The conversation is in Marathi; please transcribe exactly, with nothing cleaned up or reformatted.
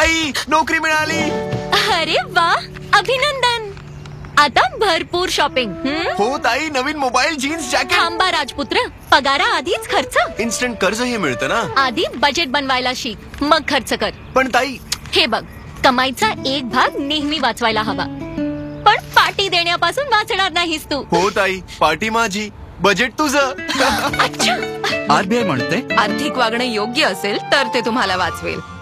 आई नोकरी मिळाली. अरे वा, अभिनंदन. आता भरपूर शॉपिंग. हो ताई, नवीन मोबाईल, जीन्स, जॅकेट. थांबा राजपुत्र, पगारा आधीच खर्च. इन्स्टंट कर्जही मिळतं ना. आधी बजेट बनवायला शिक, मग खर्च कर. पण ताई, हे बघ, कमाईचा एक भाग नेहमी वाचवायला हवा, पण पार्टी देण्यापासून वाचणार नाहीस तू. हो ताई, पार्टी माझी, बजेट तुझं. अच्छा. आरबीआय म्हणते आर्थिक वागणं योग्य असेल तर ते तुम्हाला वाचवेल.